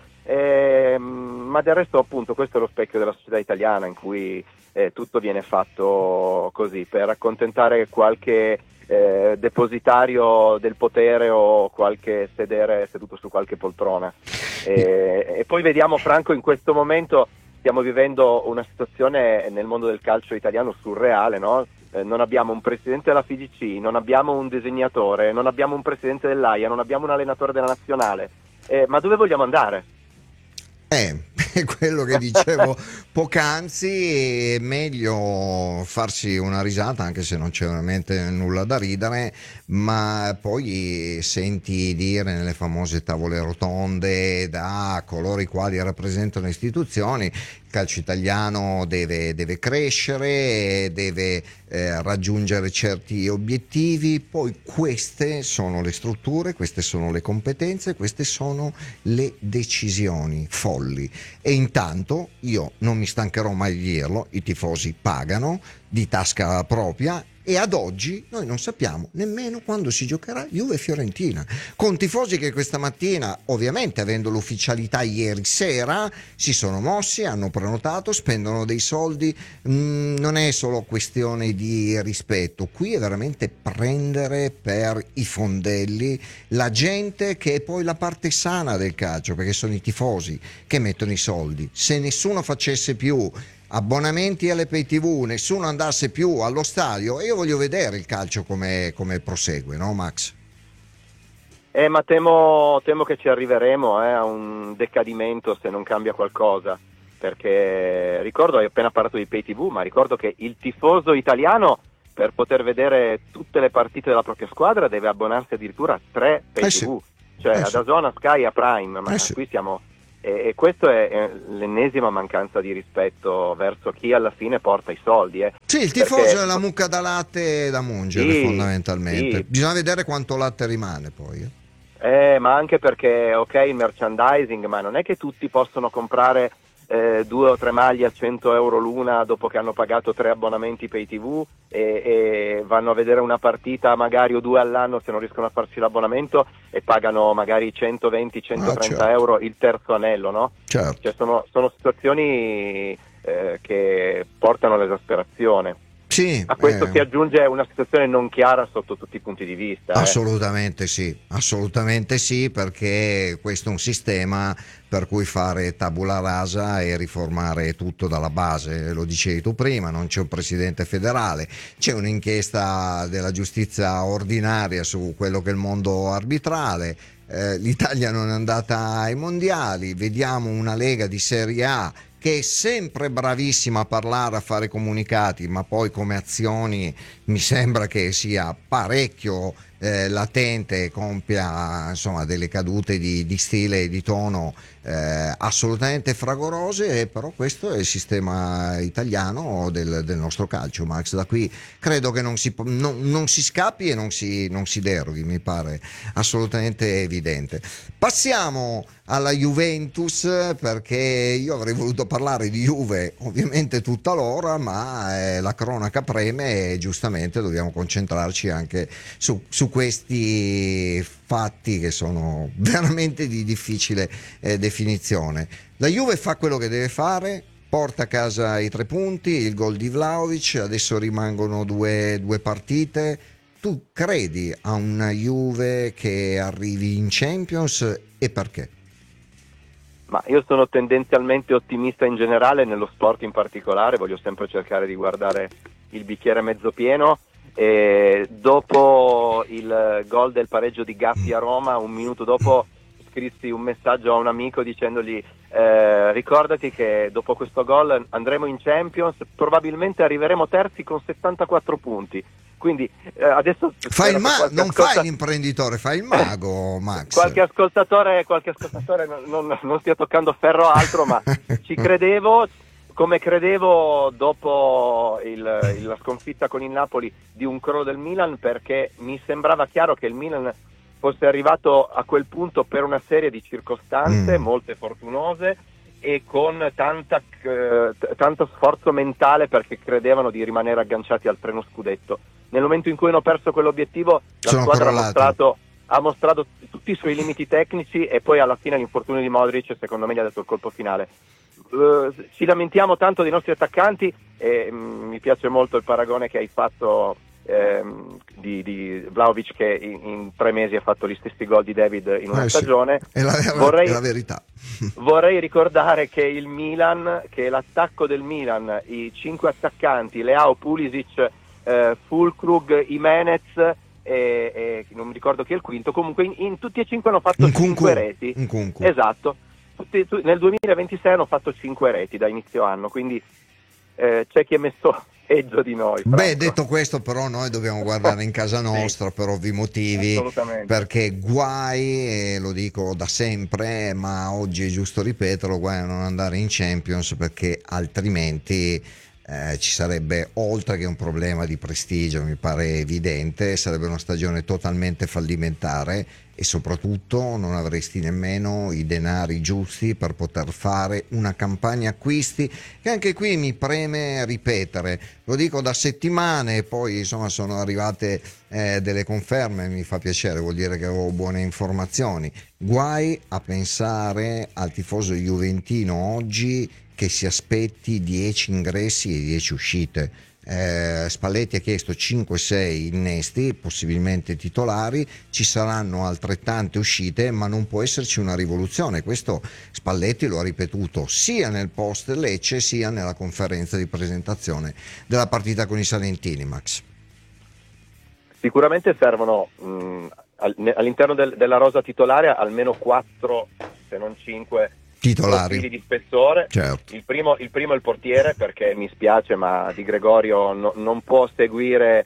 Ma del resto appunto questo è lo specchio della società italiana, in cui tutto viene fatto così per accontentare qualche depositario del potere o qualche sedere seduto su qualche poltrona. E poi vediamo Franco, in questo momento stiamo vivendo una situazione nel mondo del calcio italiano surreale, no? Non abbiamo un presidente della FIGC, non abbiamo un disegnatore, non abbiamo un presidente dell'AIA, non abbiamo un allenatore della nazionale, ma dove vogliamo andare? È quello che dicevo poc'anzi, è meglio farsi una risata anche se non c'è veramente nulla da ridere, ma poi senti dire nelle famose tavole rotonde da coloro i quali rappresentano le istituzioni: il calcio italiano deve crescere, deve raggiungere certi obiettivi, poi queste sono le strutture, queste sono le competenze, queste sono le decisioni folli. E intanto io non mi stancherò mai di dirlo, i tifosi pagano di tasca propria e ad oggi noi non sappiamo nemmeno quando si giocherà Juve-Fiorentina, con tifosi che questa mattina, ovviamente avendo l'ufficialità ieri sera, si sono mossi, hanno prenotato, spendono dei soldi. Non è solo questione di rispetto, qui è veramente prendere per i fondelli la gente che è poi la parte sana del calcio, perché sono i tifosi che mettono i soldi. Se nessuno facesse più abbonamenti alle pay TV, nessuno andasse più allo stadio, e io voglio vedere il calcio come prosegue, no Max? Ma temo che ci arriveremo a un decadimento se non cambia qualcosa, perché ricordo, hai appena parlato di pay TV, ma ricordo che il tifoso italiano per poter vedere tutte le partite della propria squadra deve abbonarsi addirittura a 3 pay TV, cioè a DAZN, a Sky, a Prime, ma qui siamo... E questo è l'ennesima mancanza di rispetto verso chi alla fine porta i soldi. Sì, il tifoso è la mucca da latte da mungere, fondamentalmente. Sì. Bisogna vedere quanto latte rimane poi. Ma anche perché, ok, il merchandising, ma non è che tutti possono comprare 2 o 3 maglie a 100 euro l'una dopo che hanno pagato 3 abbonamenti pay TV e vanno a vedere una partita magari o 2 all'anno se non riescono a farsi l'abbonamento e pagano magari 120-130 euro il terzo anello, no? Certo. Cioè sono situazioni che portano all'esasperazione. Sì, a questo si aggiunge una situazione non chiara sotto tutti i punti di vista. Assolutamente sì, perché questo è un sistema per cui fare tabula rasa e riformare tutto dalla base. Lo dicevi tu prima, non c'è un presidente federale, c'è un'inchiesta della giustizia ordinaria su quello che è il mondo arbitrale. L'Italia non è andata ai mondiali, vediamo una Lega di Serie A che è sempre bravissima a parlare, a fare comunicati, ma poi come azioni mi sembra che sia parecchio latente e compia insomma delle cadute di stile e di tono assolutamente fragorose. Però questo è il sistema italiano del nostro calcio, Max. Da qui credo che non si scappi e non si deroghi, mi pare assolutamente evidente. Passiamo alla Juventus, perché io avrei voluto parlare di Juve ovviamente tutta l'ora, ma la cronaca preme e giustamente dobbiamo concentrarci anche su questi fatti che sono veramente di difficile definizione. La Juve fa quello che deve fare, porta a casa i 3 punti, il gol di Vlahovic, adesso rimangono due partite. Tu credi a una Juve che arrivi in Champions e perché? Ma io sono tendenzialmente ottimista in generale, nello sport in particolare, voglio sempre cercare di guardare il bicchiere mezzo pieno. E dopo il gol del pareggio di Gatti a Roma, un minuto dopo scrissi un messaggio a un amico dicendogli ricordati che dopo questo gol andremo in Champions, probabilmente arriveremo terzi con 74 punti. Quindi adesso non fai l'imprenditore, fai il mago, Max. Qualche ascoltatore non stia toccando ferro altro, ma ci credevo, come credevo dopo la sconfitta con il Napoli di un crollo del Milan, perché mi sembrava chiaro che il Milan fosse arrivato a quel punto per una serie di circostanze molte fortunose e con tanto sforzo mentale, perché credevano di rimanere agganciati al treno scudetto. Nel momento in cui hanno perso quell'obiettivo, la squadra ha mostrato tutti i suoi limiti tecnici e poi alla fine l'infortunio di Modric secondo me gli ha dato il colpo finale. Ci lamentiamo tanto dei nostri attaccanti e mi piace molto il paragone che hai fatto di Vlahovic, che in 3 mesi ha fatto gli stessi gol di David in una stagione. È la verità. Vorrei ricordare che il Milan, che l'attacco del Milan, i 5 attaccanti, Leao, Pulisic, Füllkrug, Jimenez e non mi ricordo chi è il quinto, comunque in tutti e 5 hanno fatto 5 reti. Esatto. Nel 2026 hanno fatto 5 reti da inizio anno, quindi c'è chi è messo peggio di noi. Beh, detto questo, però noi dobbiamo guardare in casa nostra per ovvi motivi, perché guai, e lo dico da sempre, ma oggi è giusto ripeterlo, guai a non andare in Champions, perché altrimenti ci sarebbe, oltre che un problema di prestigio, mi pare evidente, sarebbe una stagione totalmente fallimentare e soprattutto non avresti nemmeno i denari giusti per poter fare una campagna acquisti, che anche qui mi preme ripetere, lo dico da settimane e poi insomma sono arrivate delle conferme, mi fa piacere, vuol dire che avevo buone informazioni. Guai a pensare al tifoso juventino oggi che si aspetti 10 ingressi e 10 uscite. Spalletti ha chiesto 5-6 innesti, possibilmente titolari, ci saranno altrettante uscite, ma non può esserci una rivoluzione. Questo Spalletti lo ha ripetuto sia nel post Lecce sia nella conferenza di presentazione della partita con i salentini, Max. Sicuramente servono all'interno della rosa titolare almeno 4, se non 5 titolari profili di spessore. Certo. Il primo è il portiere, perché mi spiace ma Di Gregorio non può seguire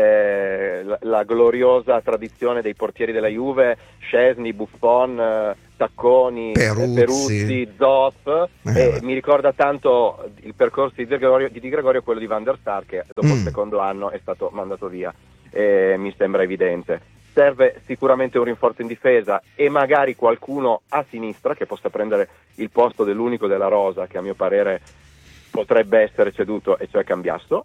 la gloriosa tradizione dei portieri della Juve, Szczesny, Buffon, Tacconi, Peruzzi, Zoff, e mi ricorda tanto il percorso di Di Gregorio quello di Van der Sar, che dopo il secondo anno è stato mandato via, mi sembra evidente. Serve sicuramente un rinforzo in difesa e magari qualcuno a sinistra che possa prendere il posto dell'unico della rosa che a mio parere potrebbe essere ceduto, e cioè Cambiasso.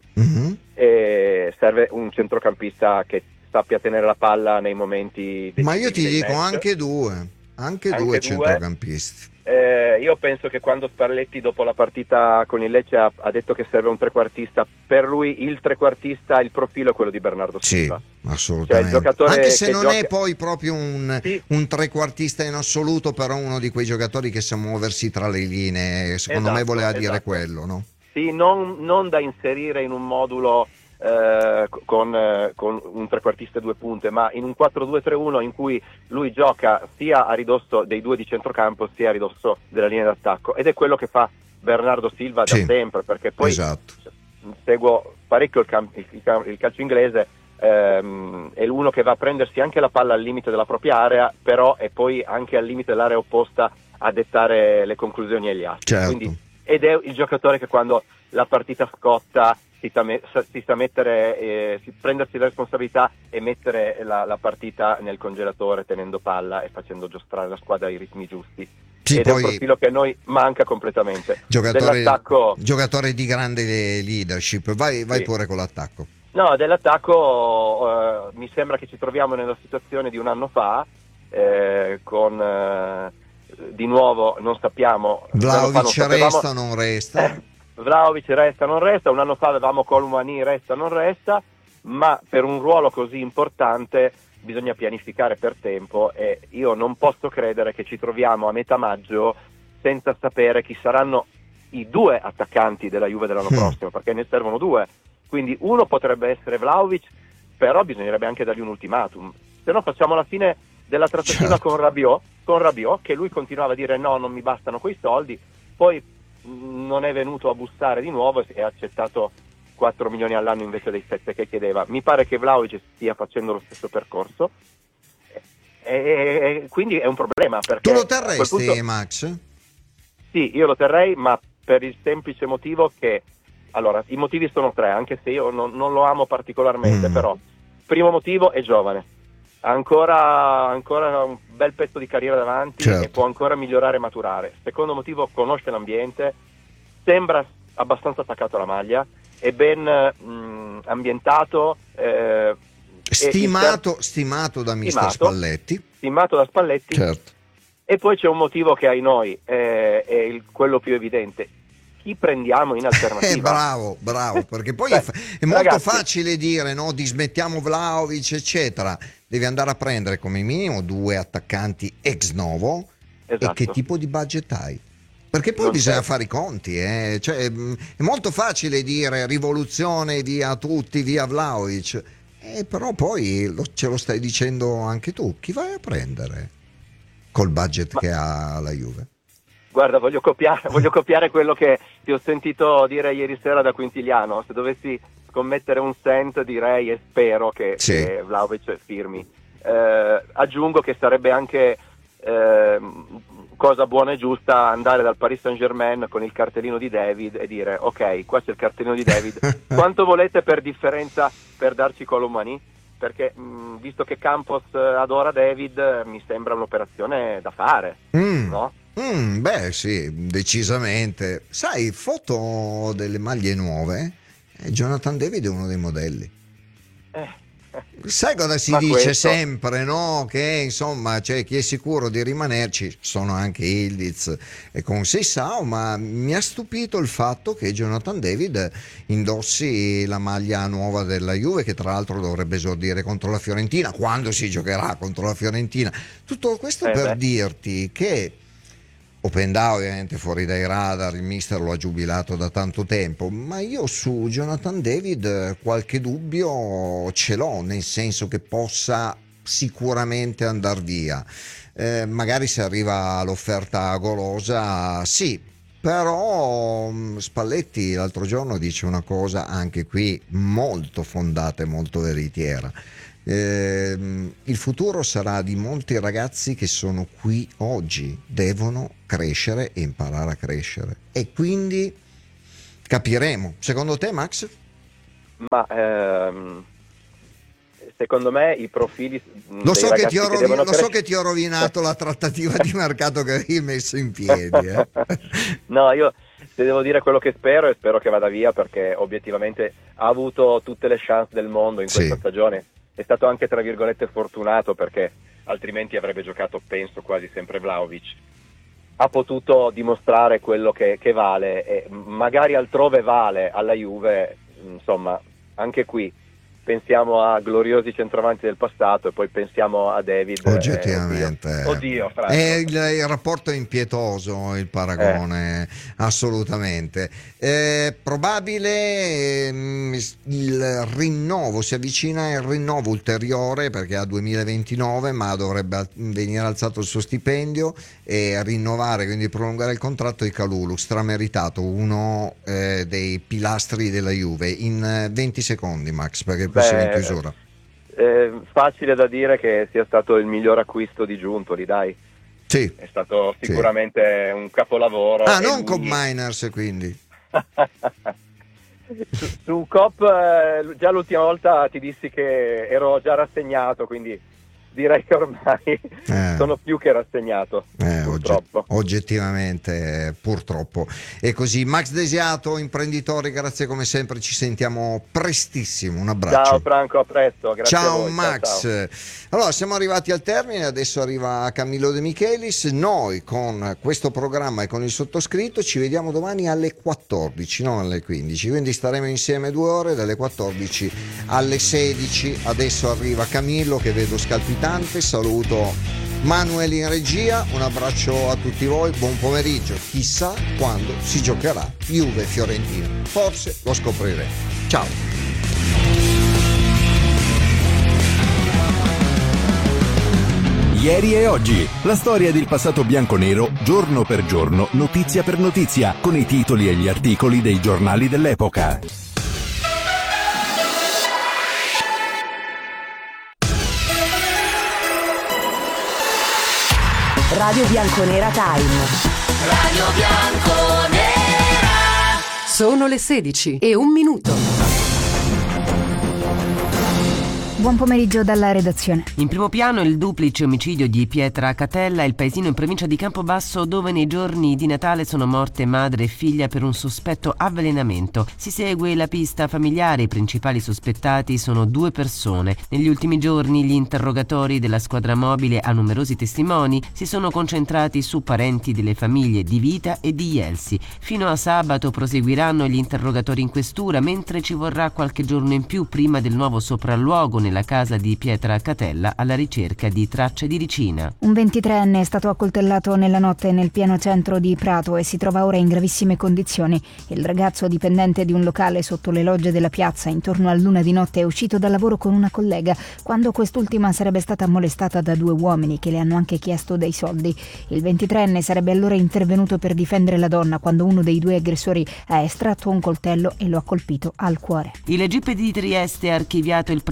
E serve un centrocampista che sappia tenere la palla nei momenti decisivi. Ma io ti dico match. anche due centrocampisti. Io penso che quando Spalletti dopo la partita con il Lecce ha detto che serve un trequartista, per lui il trequartista, il profilo è quello di Bernardo Silva. Sì, assolutamente. Cioè, il giocatore anche se non gioca... è poi proprio un trequartista in assoluto, però uno di quei giocatori che sa muoversi tra le linee, secondo me voleva dire quello, no? Sì, non da inserire in un modulo con un trequartista e 2 punte, ma in un 4-2-3-1 in cui lui gioca sia a ridosso dei 2 di centrocampo sia a ridosso della linea d'attacco, ed è quello che fa Bernardo Silva da sempre, perché poi seguo parecchio il calcio inglese, è uno che va a prendersi anche la palla al limite della propria area, però è poi anche al limite dell'area opposta a dettare le conclusioni agli altri. Quindi, ed è il giocatore che quando la partita scotta si sa mettere, prendersi la responsabilità e mettere la partita nel congelatore tenendo palla e facendo giostrare la squadra ai ritmi giusti. Sì, ed è un profilo che a noi manca completamente. Giocatore di grande leadership. Vai pure con l'attacco. No, dell'attacco mi sembra che ci troviamo nella situazione di un anno fa, con di nuovo non sappiamo, Vlahovic resta o non resta. Vlahovic resta o non resta, un anno fa avevamo Colomani resta o non resta, ma per un ruolo così importante bisogna pianificare per tempo, e io non posso credere che ci troviamo a metà maggio senza sapere chi saranno i 2 attaccanti della Juve dell'anno prossimo, perché ne servono 2, quindi uno potrebbe essere Vlahovic, però bisognerebbe anche dargli un ultimatum, se no facciamo la fine della trattativa con Rabiot, che lui continuava a dire no, non mi bastano quei soldi, poi non è venuto a bussare di nuovo e ha accettato 4 milioni all'anno invece dei 7 che chiedeva. Mi pare che Vlahovic stia facendo lo stesso percorso, e quindi è un problema. Perché tu lo terresti, punto, Max? Sì, io lo terrei, ma per il semplice motivo che, allora, i motivi sono 3, anche se io non lo amo particolarmente, però primo motivo è giovane, ha ancora un bel pezzo di carriera davanti, e può ancora migliorare e maturare. Secondo motivo, conosce l'ambiente, sembra abbastanza attaccato alla maglia, è ben ambientato, stimato da mister Spalletti. Stimato da Spalletti. Certo. E poi c'è un motivo che ai noi è quello più evidente: chi prendiamo in alternativa? Bravo, perché poi è molto facile dire no, dismettiamo Vlahovic eccetera, devi andare a prendere come minimo 2 attaccanti ex novo. E che tipo di budget hai? Perché poi bisogna fare i conti, cioè, è molto facile dire rivoluzione, via tutti, via Vlahovic, però poi ce lo stai dicendo anche tu, chi vai a prendere col budget che ha la Juve? Guarda, voglio copiare quello che ti ho sentito dire ieri sera da Quintiliano. Se dovessi scommettere un cent direi e spero che Vlahovic firmi. Aggiungo che sarebbe anche cosa buona e giusta andare dal Paris Saint-Germain con il cartellino di David e dire ok, qua c'è il cartellino di David, quanto volete per differenza per darci Colomani? Perché visto che Campos adora David, mi sembra un'operazione da fare, no? Beh sì, decisamente. Sai, foto delle maglie nuove, Jonathan David è uno dei modelli. Sai cosa si dice questo... sempre, no? Che insomma c'è chi è sicuro di rimanerci, sono anche Ildiz e con Seisao, ma mi ha stupito il fatto che Jonathan David indossi la maglia nuova della Juve, che tra l'altro dovrebbe esordire contro la Fiorentina, quando si giocherà contro la Fiorentina. Tutto questo per dirti che Openda ovviamente fuori dai radar, il mister lo ha giubilato da tanto tempo, ma io su Jonathan David qualche dubbio ce l'ho, nel senso che possa sicuramente andare via, magari se arriva l'offerta golosa sì, però Spalletti l'altro giorno dice una cosa anche qui molto fondata e molto veritiera. Il futuro sarà di molti ragazzi che sono qui oggi, devono crescere e imparare a crescere, e quindi capiremo. Secondo te, Max? Ma secondo me i profili lo so che ti ho rovinato la trattativa di mercato che avevi messo in piedi. No, io se devo dire quello che spero, e spero che vada via, perché obiettivamente ha avuto tutte le chance del mondo in questa stagione. È stato anche tra virgolette fortunato, perché altrimenti avrebbe giocato penso quasi sempre Vlahovic. Ha potuto dimostrare quello che vale, e magari altrove vale, alla Juve insomma anche qui pensiamo a gloriosi centravanti del passato e poi pensiamo a David. Oggettivamente oddio è il rapporto è impietoso, il paragone, assolutamente. Probabile il rinnovo, si avvicina il rinnovo ulteriore, perché a 2029, ma dovrebbe venire alzato il suo stipendio e rinnovare, quindi prolungare il contratto di Kalulu, strameritato, uno dei pilastri della Juve. In 20 secondi, Max, perché poi siamo in chiusura. Facile da dire che sia stato il miglior acquisto di Giuntoli, dai. Sì. È stato sicuramente un capolavoro. Non con Miners, quindi. Su Cop già l'ultima volta ti dissi che ero già rassegnato, quindi direi che ormai sono più che rassegnato, purtroppo. Oggettivamente purtroppo è così. Max Desiato, imprenditore, grazie come sempre, ci sentiamo prestissimo, un abbraccio. Ciao Franco, a presto, grazie. Ciao a voi. Max. Ciao. Allora, siamo arrivati al termine, adesso arriva Camillo De Michelis. Noi con questo programma e con il sottoscritto ci vediamo domani alle 14, non alle 15, quindi staremo insieme 2 ore, dalle 14 alle 16. Adesso arriva Camillo, che vedo scalpitante. Saluto Manuel in regia, un abbraccio a tutti voi, buon pomeriggio. Chissà quando si giocherà Juve-Fiorentina, forse lo scopriremo. Ciao. Ieri e oggi, la storia del passato bianconero, giorno per giorno, notizia per notizia, con i titoli e gli articoli dei giornali dell'epoca. Radio Bianconera Time. Radio Bianconera. Sono le 16:01. Buon pomeriggio dalla redazione. In primo piano il duplice omicidio di Pietra Catella, il paesino in provincia di Campobasso, dove nei giorni di Natale sono morte madre e figlia per un sospetto avvelenamento. Si segue la pista familiare, i principali sospettati sono 2 persone. Negli ultimi giorni gli interrogatori della squadra mobile a numerosi testimoni si sono concentrati su parenti delle famiglie di Vita e di Ielsi. Fino a sabato proseguiranno gli interrogatori in questura, mentre ci vorrà qualche giorno in più prima del nuovo sopralluogo nella casa di Pietra Catella alla ricerca di tracce di ricina. Un 23enne è stato accoltellato nella notte nel pieno centro di Prato e si trova ora in gravissime condizioni. Il ragazzo, dipendente di un locale sotto le logge della piazza, intorno all'1 di notte è uscito dal lavoro con una collega, quando quest'ultima sarebbe stata molestata da 2 uomini che le hanno anche chiesto dei soldi. Il 23enne sarebbe allora intervenuto per difendere la donna quando uno dei 2 aggressori ha estratto un coltello e lo ha colpito al cuore. Il GIP di Trieste ha archiviato il procedimento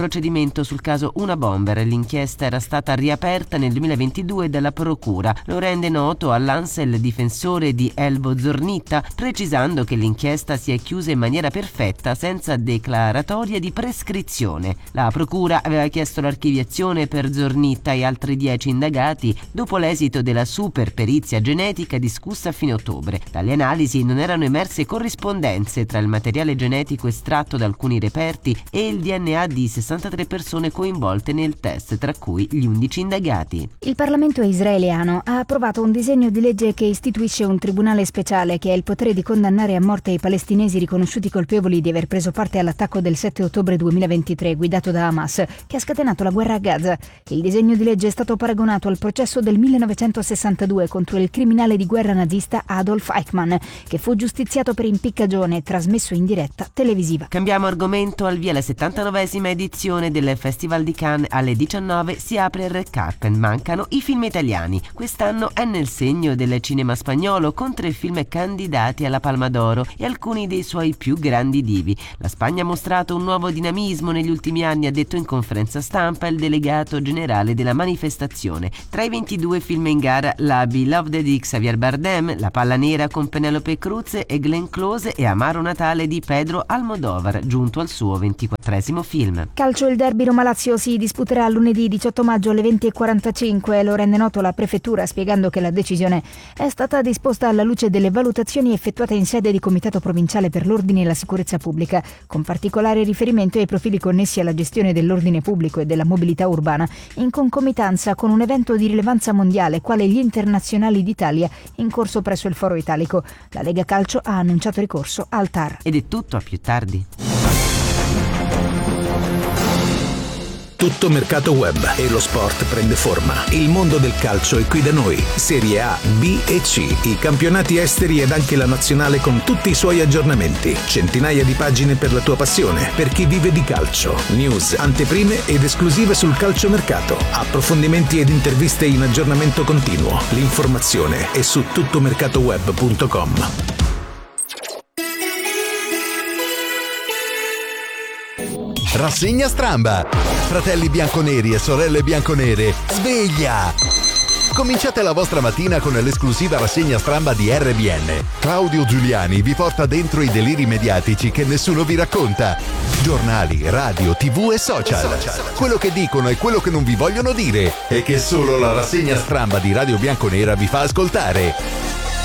accertamento sul caso Una Bomber. L'inchiesta era stata riaperta nel 2022 dalla procura. Lo rende noto all'Ansel il difensore di Elvo Zornitta, precisando che l'inchiesta si è chiusa in maniera perfetta senza declaratoria di prescrizione. La procura aveva chiesto l'archiviazione per Zornitta e altri 10 indagati dopo l'esito della super perizia genetica discussa a fine ottobre. Dalle analisi non erano emerse corrispondenze tra il materiale genetico estratto da alcuni reperti e il DNA di 63 persone coinvolte nel test, tra cui gli 11 indagati. Il Parlamento israeliano ha approvato un disegno di legge che istituisce un tribunale speciale che ha il potere di condannare a morte i palestinesi riconosciuti colpevoli di aver preso parte all'attacco del 7 ottobre 2023 guidato da Hamas, che ha scatenato la guerra a Gaza. Il disegno di legge è stato paragonato al processo del 1962 contro il criminale di guerra nazista Adolf Eichmann, che fu giustiziato per impiccagione trasmesso in diretta televisiva. Cambiamo argomento. Al via la 79esima edizione del Festival di Cannes. Alle 19 si apre il red carpet. Mancano i film italiani. Quest'anno è nel segno del cinema spagnolo, con 3 film candidati alla Palma d'Oro e alcuni dei suoi più grandi divi. La Spagna ha mostrato un nuovo dinamismo negli ultimi anni, ha detto in conferenza stampa il delegato generale della manifestazione. Tra i 22 film in gara, la Beloved di Xavier Bardem, La Palla Nera con Penelope Cruz e Glenn Close e Amaro Natale di Pedro Almodóvar, giunto al suo 24esimo film. Calcio, il derby Roma-Lazio si disputerà lunedì 18 maggio alle 20:45. Lo rende noto la prefettura, spiegando che la decisione è stata disposta alla luce delle valutazioni effettuate in sede di Comitato Provinciale per l'Ordine e la Sicurezza Pubblica, con particolare riferimento ai profili connessi alla gestione dell'ordine pubblico e della mobilità urbana, in concomitanza con un evento di rilevanza mondiale quale gli Internazionali d'Italia in corso presso il Foro Italico. La Lega Calcio ha annunciato ricorso al TAR. Ed è tutto, a più tardi. Tutto mercato web e lo sport prende forma. Il mondo del calcio è qui da noi. Serie A, B e C, i campionati esteri ed anche la nazionale con tutti i suoi aggiornamenti. Centinaia di pagine per la tua passione, per chi vive di calcio. News, anteprime ed esclusive sul calciomercato. Approfondimenti ed interviste in aggiornamento continuo. L'informazione è su tuttomercatoweb.com. Rassegna Stramba. Fratelli bianconeri e sorelle bianconere, sveglia! Cominciate la vostra mattina con l'esclusiva rassegna Stramba di RBN. Claudio Giuliani vi porta dentro i deliri mediatici che nessuno vi racconta. Giornali, radio, TV e social. Quello che dicono e quello che non vi vogliono dire e che solo la rassegna Stramba di Radio Bianconera vi fa ascoltare.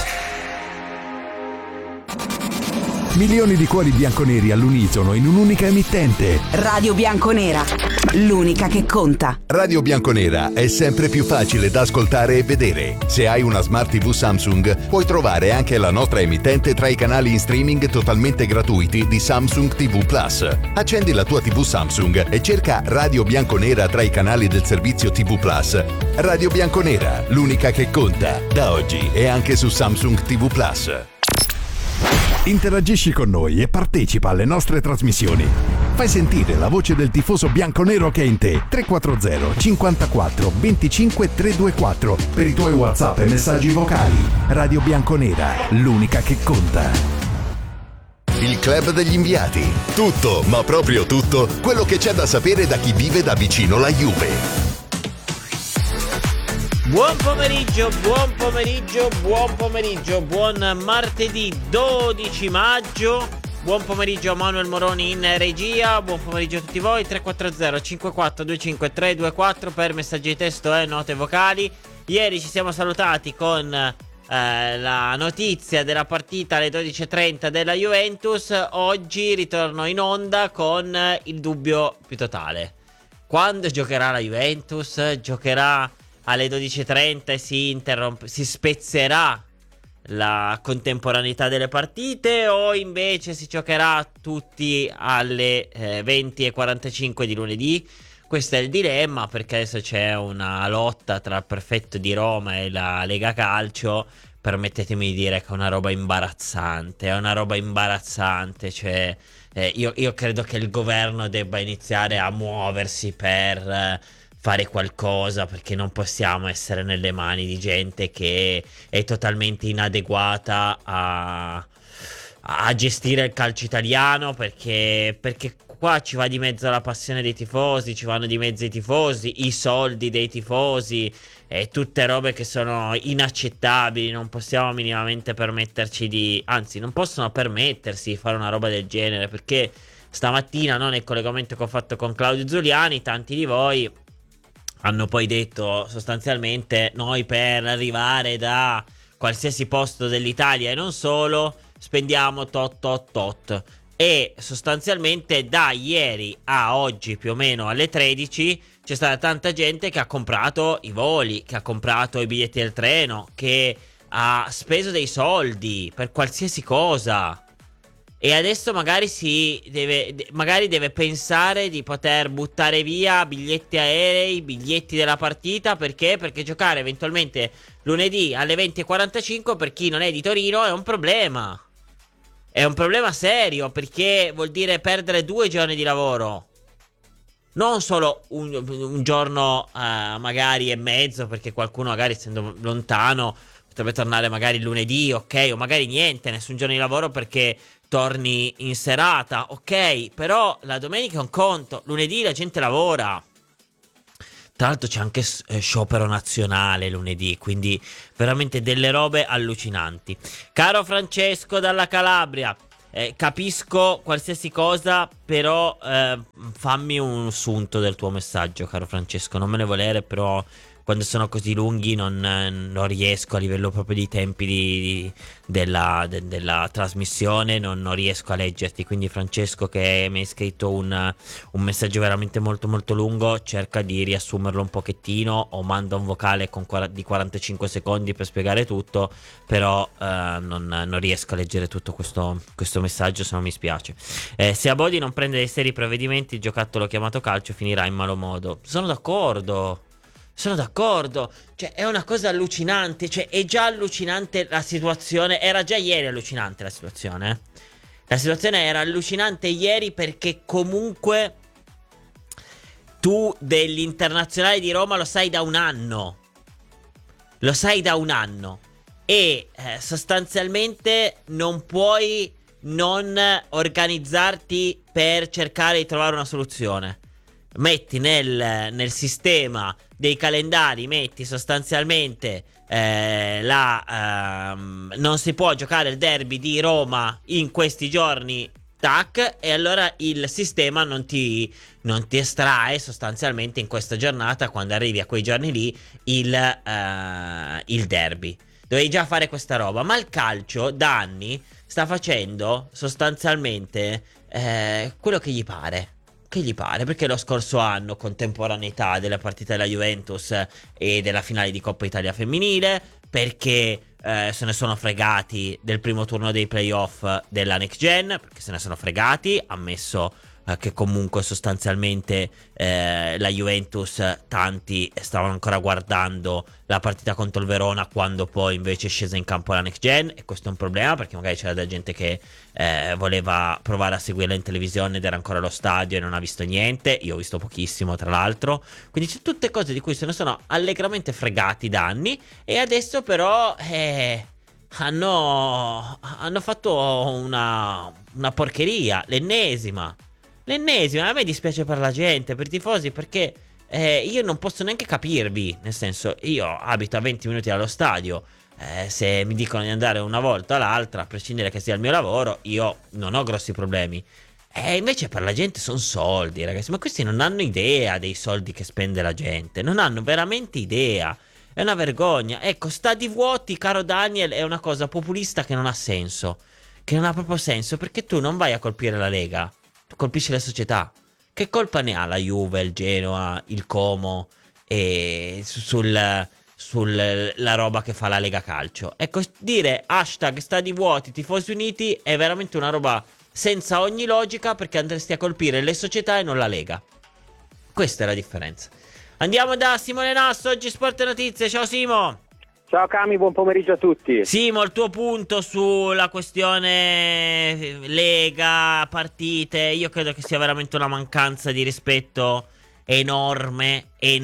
Milioni di cuori bianconeri all'unisono in un'unica emittente. Radio Bianconera, l'unica che conta. Radio Bianconera è sempre più facile da ascoltare e vedere. Se hai una Smart TV Samsung, puoi trovare anche la nostra emittente tra i canali in streaming totalmente gratuiti di Samsung TV Plus. Accendi la tua TV Samsung e cerca Radio Bianconera tra i canali del servizio TV Plus. Radio Bianconera, l'unica che conta. Da oggi è anche su Samsung TV Plus. Interagisci con noi e partecipa alle nostre trasmissioni. Fai sentire la voce del tifoso bianconero che è in te. 340 54 25 324 per i tuoi WhatsApp e messaggi vocali. Radio Bianconera, l'unica che conta. Il Club degli Inviati. Tutto, ma proprio tutto, quello che c'è da sapere da chi vive da vicino la Juve. Buon pomeriggio, buon martedì 12 maggio, buon pomeriggio a Manuel Moroni in regia, buon pomeriggio a tutti voi. 340 54 25 324 per messaggi di testo e note vocali. Ieri ci siamo salutati con la notizia della partita alle 12:30 della Juventus. Oggi ritorno in onda con il dubbio più totale. Quando giocherà la Juventus? Giocherà alle 12:30 e si spezzerà la contemporaneità delle partite, o invece si giocherà tutti alle 20:45 di lunedì? Questo è il dilemma, perché adesso c'è una lotta tra il prefetto di Roma e la Lega Calcio. Permettetemi di dire che è una roba imbarazzante, cioè io credo che il governo debba iniziare a muoversi per fare qualcosa, perché non possiamo essere nelle mani di gente che è totalmente inadeguata a gestire il calcio italiano, perché qua ci va di mezzo la passione dei tifosi, ci vanno di mezzo i tifosi, i soldi dei tifosi e tutte robe che sono inaccettabili. Non possiamo minimamente permetterci di, anzi non possono permettersi di fare una roba del genere, perché stamattina, no, nel collegamento che ho fatto con Claudio Zuliani, tanti di voi hanno poi detto sostanzialmente: noi per arrivare da qualsiasi posto dell'Italia e non solo spendiamo tot. E sostanzialmente da ieri a oggi più o meno alle 13 c'è stata tanta gente che ha comprato i voli, che ha comprato i biglietti del treno, che ha speso dei soldi per qualsiasi cosa. E adesso magari deve pensare di poter buttare via biglietti aerei, biglietti della partita. Perché? Perché giocare eventualmente lunedì alle 20:45 per chi non è di Torino è un problema. È un problema serio, perché vuol dire perdere 2 giorni di lavoro. Non solo un giorno magari e mezzo, perché qualcuno magari essendo lontano potrebbe tornare magari lunedì, ok? O magari niente, nessun giorno di lavoro perché torni in serata, ok? Però la domenica è un conto, lunedì la gente lavora. Tra l'altro c'è anche sciopero nazionale lunedì, quindi veramente delle robe allucinanti. Caro Francesco dalla Calabria, capisco qualsiasi cosa, però fammi un sunto del tuo messaggio, caro Francesco. Non me ne volere, però quando sono così lunghi non riesco, a livello proprio di tempi della trasmissione, non riesco a leggerti. Quindi Francesco, che mi hai scritto un messaggio veramente molto molto lungo, cerca di riassumerlo un pochettino o manda un vocale di 45 secondi per spiegare tutto, però non riesco a leggere tutto questo messaggio, se no mi spiace. Se Abodi non prende dei seri provvedimenti, il giocattolo chiamato calcio finirà in malo modo. Sono d'accordo, cioè è una cosa allucinante, cioè è già allucinante la situazione, era già ieri allucinante la situazione. La situazione era allucinante ieri perché comunque tu dell'Internazionale di Roma lo sai da un anno. E sostanzialmente non puoi non organizzarti per cercare di trovare una soluzione. Metti nel sistema dei calendari, metti sostanzialmente non si può giocare il derby di Roma in questi giorni, tac, e allora il sistema non ti estrae sostanzialmente in questa giornata, quando arrivi a quei giorni lì, il derby. Dovevi già fare questa roba, ma il calcio da anni sta facendo sostanzialmente quello che gli pare. Perché lo scorso anno, contemporaneità della partita della Juventus e della finale di Coppa Italia femminile, perché se ne sono fregati del primo turno dei playoff della Next Gen, perché se ne sono fregati, ammesso che comunque sostanzialmente la Juventus, tanti stavano ancora guardando la partita contro il Verona quando poi invece è scesa in campo la Next Gen, e questo è un problema perché magari c'era della gente che voleva provare a seguirla in televisione ed era ancora allo stadio e non ha visto niente. Io ho visto pochissimo, tra l'altro, quindi c'è tutte cose di cui se ne sono allegramente fregati da anni, e adesso però hanno fatto una porcheria, l'ennesima. A me dispiace per la gente, per i tifosi, perché io non posso neanche capirvi. Nel senso, io abito a 20 minuti dallo stadio, se mi dicono di andare una volta o l'altra, a prescindere che sia il mio lavoro, io non ho grossi problemi. Invece per la gente sono soldi, ragazzi. Ma questi non hanno idea dei soldi che spende la gente, non hanno veramente idea. È una vergogna. Ecco, stadi vuoti, caro Daniel, è una cosa populista che non ha senso, che non ha proprio senso, perché tu non vai a colpire la Lega, tu colpisci le società. Che colpa ne ha la Juve, il Genoa, il Como e sulla roba che fa la Lega Calcio? Ecco, dire hashtag stadi vuoti, tifosi uniti è veramente una roba senza ogni logica, perché andresti a colpire le società e non la Lega. Questa è la differenza. Andiamo da Simone Nasso, oggi Sport e Notizie. Ciao Simo. Ciao Cami, buon pomeriggio a tutti. Simo, il tuo punto sulla questione Lega, partite. Io credo che sia veramente una mancanza di rispetto enorme,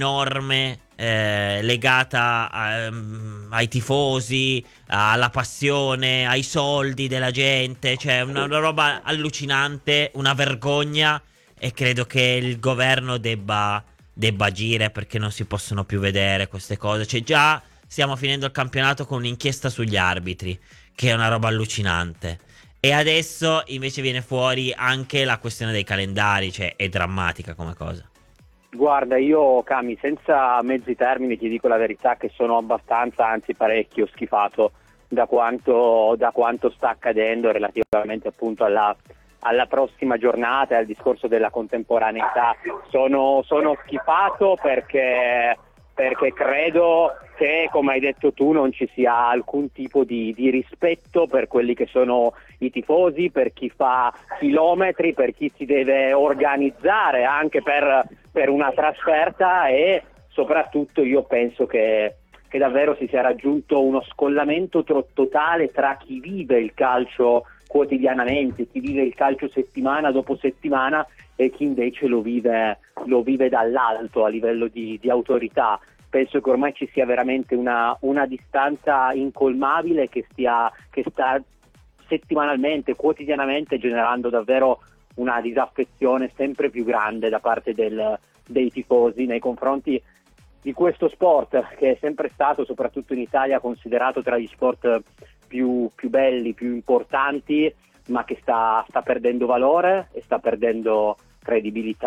legata ai tifosi, alla passione, ai soldi della gente. Cioè una roba allucinante, una vergogna e credo che il governo debba agire, perché non si possono più vedere queste cose. Cioè, già stiamo finendo il campionato con un'inchiesta sugli arbitri, che è una roba allucinante, e adesso invece viene fuori anche la questione dei calendari, cioè è drammatica come cosa. Guarda, io Cami, senza mezzi termini ti dico la verità che sono abbastanza, anzi parecchio schifato da quanto sta accadendo relativamente appunto alla prossima giornata e al discorso della contemporaneità. Sono schifato perché credo che, come hai detto tu, non ci sia alcun tipo di rispetto per quelli che sono i tifosi, per chi fa chilometri, per chi si deve organizzare anche per una trasferta, e soprattutto io penso che davvero si sia raggiunto uno scollamento totale tra chi vive il calcio quotidianamente, chi vive il calcio settimana dopo settimana, e chi invece lo vive dall'alto a livello di autorità. Penso che ormai ci sia veramente una distanza incolmabile che sta settimanalmente, quotidianamente generando davvero una disaffezione sempre più grande da parte dei tifosi nei confronti di questo sport, che è sempre stato, soprattutto in Italia, considerato tra gli sport più belli, più importanti, ma che sta perdendo valore e sta perdendo credibilità.